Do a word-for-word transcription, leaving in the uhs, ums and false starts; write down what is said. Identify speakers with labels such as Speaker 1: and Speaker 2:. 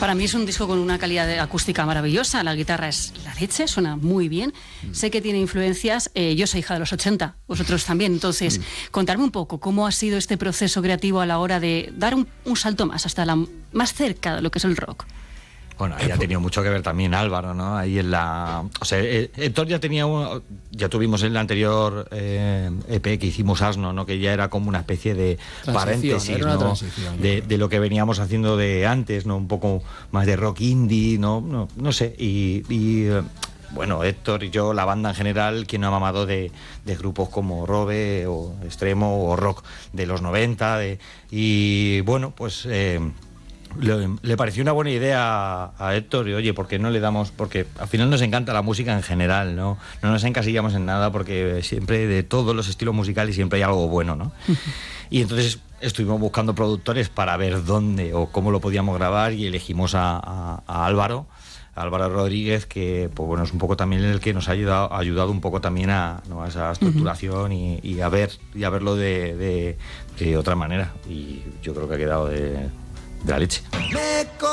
Speaker 1: Para mí es un disco con una calidad de acústica maravillosa, la guitarra es la leche, suena muy bien. Mm. Sé que tiene influencias, eh, yo soy hija de los ochenta, vosotros también, entonces mm. contarme un poco cómo ha sido este proceso creativo a la hora de dar un, un salto más, hasta la más cerca de lo que es el rock.
Speaker 2: Bueno, ahí ha tenido mucho que ver también Álvaro, ¿no? Ahí en la... O sea, Héctor ya tenía... Un, ya tuvimos en el anterior eh, E P que hicimos Asno, ¿no? Que ya era como una especie de paréntesis, ¿no? De, de lo que veníamos haciendo de antes, ¿no? Un poco más de rock indie, ¿no? No, no sé. Y... y bueno, Héctor y yo, la banda en general, quien no ha mamado de, de grupos como Robe o Extremo o rock de los noventa. De, y bueno, pues... Eh, Le, le pareció una buena idea a Héctor y oye, ¿por qué no le damos? Porque al final nos encanta la música en general, ¿no? No nos encasillamos en nada porque siempre de todos los estilos musicales siempre hay algo bueno, ¿no? Y entonces estuvimos buscando productores para ver dónde o cómo lo podíamos grabar y elegimos a, a, a Álvaro, a Álvaro Rodríguez, que pues bueno, es un poco también el que nos ha ayudado, ha ayudado un poco también a, ¿no? a esa estructuración y, y a ver y a verlo de, de, de otra manera. Y yo creo que ha quedado de... de la leche.